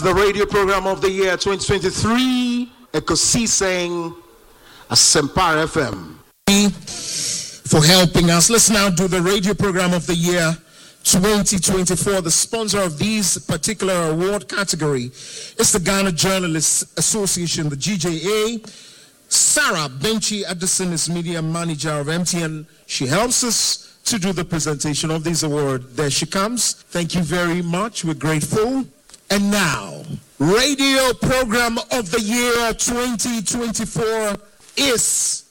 The radio program of the year 2023, Ekosiseng Asempar FM. For helping us. Let's now do the radio program of the year 2024. The sponsor of this particular award category is the Ghana Journalists Association, the GJA. Sarah Benchi Addison is media manager of MTN. She helps us to do the presentation of this award. There she comes. Thank you very much. We're grateful. And now, radio program of the year 2024 is